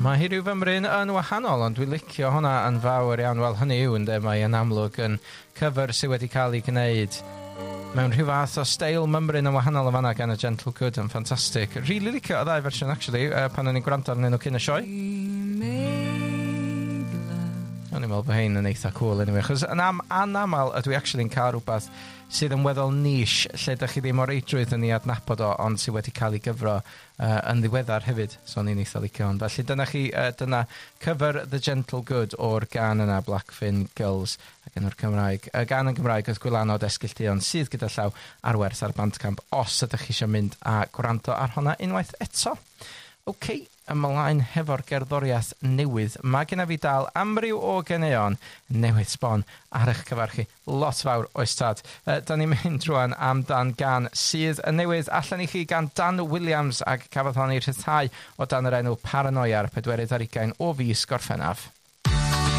Mae hi ryw fymryn yn wahanol, ond dwi'n licio hwnna yn fawr iawn. Wel, hynny yw, ynde, mae yn amlwg yn cyfer sydd wedi cael ei gwneud mewn rhyw fath o steil mymryn yn wahanol o fanna gan y Gentle Good yn ffantastig. Really licio y ddau fersiwn, actually, pan o'n i'n gwrando arnyn nhw cyn y sioe. O'n i'n meddwl bod hein yn eitha cool anyway, achos yn anamal ydw i actually'n cael rhywbeth sydd yn weddol niche, lle ydych chi ddim o reidrwydd yn ei adnabod o, ond sydd wedi cael ei gyfro yn ddiweddar hefyd, so o'n i'n eitha licio hon. Felly dyna cyfer The Gentle Good o'r gan yna Blackfin Girls ac enw'r Cymraeg. Y gan yn Gymraeg oedd gwylanod esgilltuon sydd gyda llaw ar werth ar Bandcamp os ydych chi eisiau mynd a gwrando ar honna unwaith eto. OK, ymlaen hefo'r gerddoriaeth newydd. Mae genna fi dal amryw o ganeuon newydd sbon ar eich cyfar chi. Lot fawr oes tad. Da ni'n mynd rwan amdan gan sydd yn newydd allan i chi gan Dan Williams ac cafodd hon ei rhyddhau o dan yr enw Paranoia ar 4 o fis Gorffennaf.